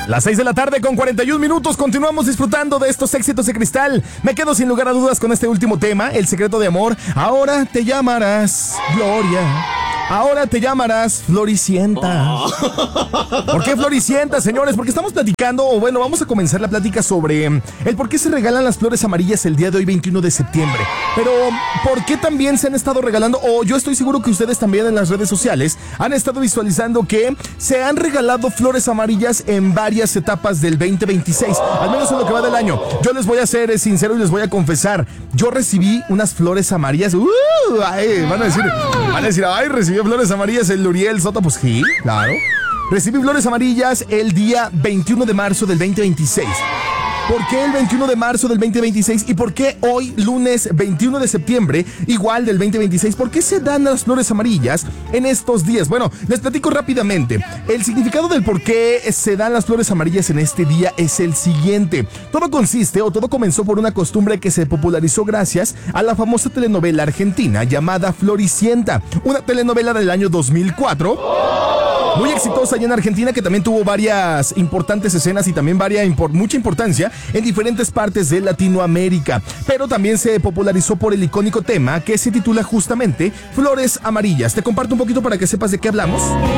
Las 6 de la tarde con 41 minutos, continuamos disfrutando de estos éxitos de Cristal. Me quedo sin lugar a dudas con este último tema, El secreto de amor. Ahora te llamarás Gloria. Ahora te llamarás Floricienta. ¿Por qué Floricienta, señores? Porque estamos platicando, o bueno, vamos a comenzar la plática sobre el por qué se regalan las flores amarillas el día de hoy, 21 de septiembre. Pero, ¿por qué también se han estado regalando? O yo estoy seguro que ustedes también en las redes sociales han estado visualizando que se han regalado flores amarillas en varias etapas del 2026, al menos en lo que va del año. Yo les voy a ser sincero y les voy a confesar, yo recibí unas flores amarillas. Van a decir, ay, recibí flores amarillas el Uriel Soto. Pues sí, claro. Recibí flores amarillas el día 21 de marzo del 2026. ¿Por qué el 21 de marzo del 2026? ¿Y por qué hoy, lunes 21 de septiembre, igual del 2026? ¿Por qué se dan las flores amarillas en estos días? Bueno, les platico rápidamente. El significado del por qué se dan las flores amarillas en este día es el siguiente. Todo comenzó por una costumbre que se popularizó gracias a la famosa telenovela argentina llamada Floricienta, una telenovela del año 2004. Muy exitosa allá en Argentina, que también tuvo varias importantes escenas y también mucha importancia en diferentes partes de Latinoamérica. Pero también se popularizó por el icónico tema que se titula justamente Flores Amarillas. Te comparto un poquito para que sepas de qué hablamos.